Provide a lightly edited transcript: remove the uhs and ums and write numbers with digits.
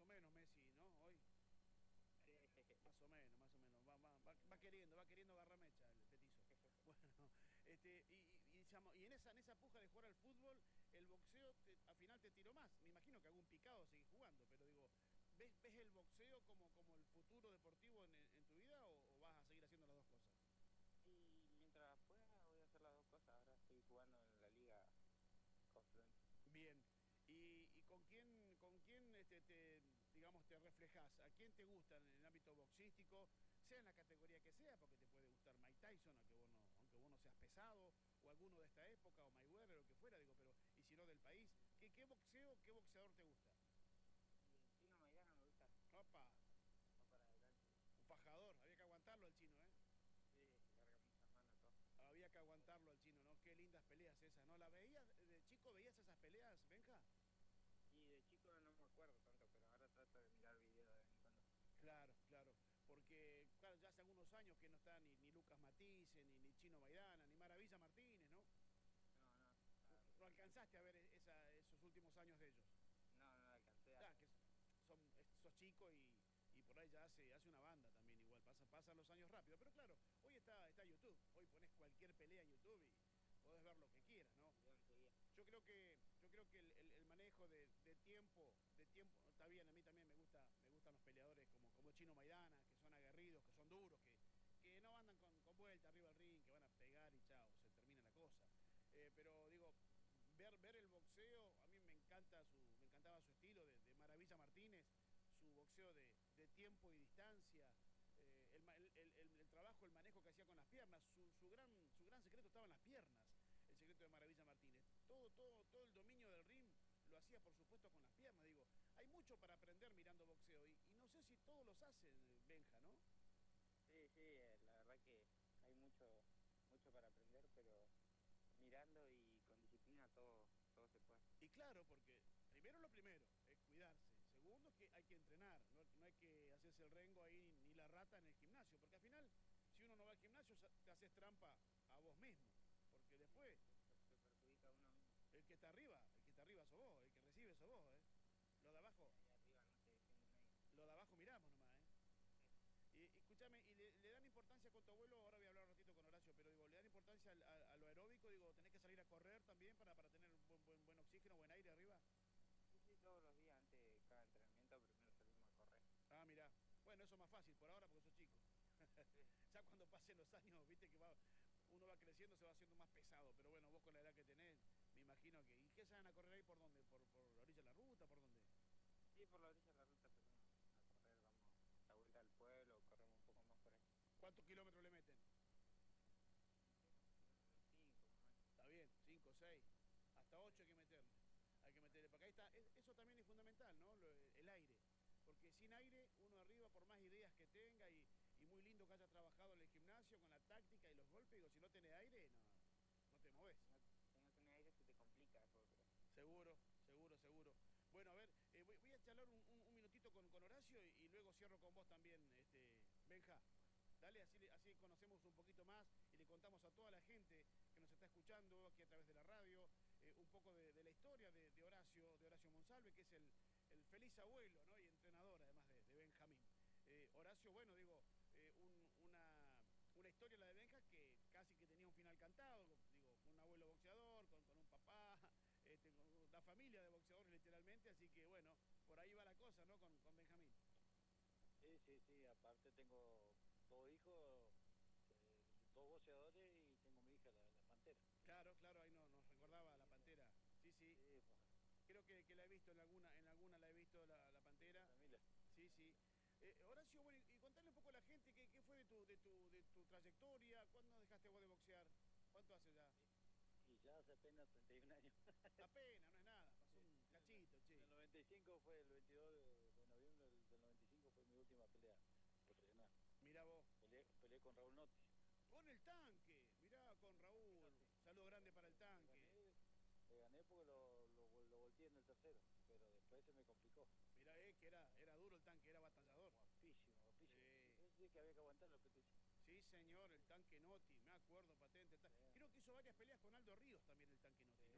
o menos Messi, ¿no? Hoy. Sí. Más o menos. Va queriendo agarrar mecha el petizo. Bueno, y en esa puja de jugar al fútbol, el boxeo al final te tiró más. Me imagino que algún picado seguís jugando, pero digo, ¿ves el boxeo como el futuro deportivo en tu vida o vas a seguir haciendo las dos cosas? Y mientras pueda voy a hacer las dos cosas. Ahora estoy jugando en la liga Confluence. Bien. ¿Y con quién digamos, te reflejas? ¿A quién te gusta en el ámbito boxístico? Sea en la categoría que sea, porque te puede gustar Mike Tyson, aunque vos no seas pesado, o alguno de esta época, o Mayweather, o lo que fuera, digo, pero, y si no del país, qué boxeador te gusta? Y el chino Maidana me gusta. Opa, Va para adelante. un fajador, había que aguantarlo al chino, ¿eh? Sí, larga muchas manos todo. Había que aguantarlo al chino, ¿no? Qué lindas peleas esas, ¿no? ¿La veías, de chico veías esas peleas, Benja? Y de chico no me acuerdo tanto, pero ahora trato de mirar videos de vez en cuando. Claro, claro. Porque, claro, ya hace algunos años que no está ni Lucas Matisse, ni Chino Maidana, ni Maravilla Martínez, ¿no? No, no, No alcanzaste a ver esos últimos años de ellos. no alcancé a... Ya, que sos chico y por ahí ya hace una banda también igual. Pasan los años rápido. Pero claro, hoy está YouTube. Hoy pones cualquier pelea en YouTube y podés ver lo que quieras, ¿no? Video enseguida. Yo creo que el manejo de tiempo, está bien, a mí también me gustan los peleadores como Chino Maidana, que son aguerridos, que son duros, que no andan con vuelta arriba del ring, que van a pegar y chao, se termina la cosa. Pero digo, ver el boxeo, a mí me encantaba su estilo de Maravilla Martínez, su boxeo de tiempo y distancia, el trabajo, el manejo que hacía con las piernas, su gran secreto estaba en las piernas, el secreto de Maravilla Martínez. Todo el dominio del ring lo hacía, por supuesto, con las piernas. Digo, hay mucho para aprender mirando boxeo y no sé si todos los hacen, Benja, ¿no? Sí, sí, la verdad que hay mucho para aprender, pero mirando y con disciplina todo se puede. Y claro, porque primero lo primero es cuidarse. Segundo es que hay que entrenar, no hay que hacerse el rengo ahí ni la rata en el gimnasio, porque al final, si uno no va al gimnasio, te haces trampa a vos mismo. Porque Sí, después, se perjudica a uno mismo. el que está arriba sos vos, el que recibe sos vos, ¿eh? Lo de abajo, Ahí arriba no se defiende nadie. lo de abajo miramos nomás, ¿eh? Y escúchame, ¿y le dan importancia con tu abuelo? Ahora voy a hablar un ratito con Horacio, pero digo, ¿le dan importancia a lo aeróbico? Digo, ¿tenés que salir a correr también para tener buen oxígeno, buen aire arriba? Sí, sí, todos los días antes de cada entrenamiento primero salimos a correr. Ah, mira. Bueno, eso es más fácil por ahora porque sos chico. Sí, Ya cuando pasen los años, viste que uno va creciendo, se va haciendo más pesado. Pero bueno, vos con la edad que tenés, me imagino que... ¿Y qué salen a correr ahí por dónde? ¿Por la orilla de la ruta? ¿Por dónde? sí, por la orilla de la ruta salimos a correr, vamos a la vuelta al pueblo, corremos un poco más por ahí. ¿Cuántos kilómetros le meten? Y sí, kilómetros 5 más o menos. Está bien, 5, 6, hasta 8 hay que meterle. Hay que meterle. Porque ahí está, eso también es fundamental, ¿no? El aire. Porque sin aire, uno arriba, por más ideas que tenga y muy lindo que haya trabajado en el gimnasio con la táctica y los golpes, digo, si no tenés aire, no te No, movés. si no tenés aire se te complica después, pero... Seguro, seguro, seguro. Bueno, a ver, voy a charlar un minutito con Horacio y luego cierro con vos también, Benja. Dale, así conocemos un poquito más y le contamos a toda la gente que nos está escuchando aquí a través de la radio un poco de la historia de Horacio Monsalve, que es el feliz abuelo, ¿no? Y entrenador además de Benjamín. Horacio, bueno, digo, una historia la de Benja que casi que tenía un final cantado, digo, un abuelo boxeador, con un papá, con la familia de boxeadores literalmente, así que bueno, por ahí va la cosa, ¿no? Con Benjamín. Sí, sí, sí, aparte tengo dos hijos, dos boxeadores y tengo mi hija, la Pantera. Claro, claro, ahí nos recordaba la Sí, Pantera. Sí, sí. sí, Creo que la he visto en alguna la he visto la sí, Pantera. Camila. Sí, sí. Horacio, bueno, y contarle un poco a la gente qué fue de tu trayectoria, ¿cuándo dejaste vos de boxear? ¿Cuánto hace ya? Y ya hace apenas 31 años. Apenas, no es nada, pasó Sí, un cachito, en che. el 95 fue el 22 de noviembre del 95 fue mi última pelea profesional. Mirá vos. Peleé con Raúl Notti. Con el tanque, mirá, con Raúl. Fíjate, Saludo grande para el le tanque. gané, le gané porque lo volteé en el tercero, pero después se me complicó. Mirá, que era duro el tanque, era batallador. Guapísimo, guapísimo. Sí. Pensé que había que aguantar lo que te hice. Sí, señor, el tanque Noti, me acuerdo, patente. Sí. Creo que hizo varias peleas con Aldo Ríos también el tanque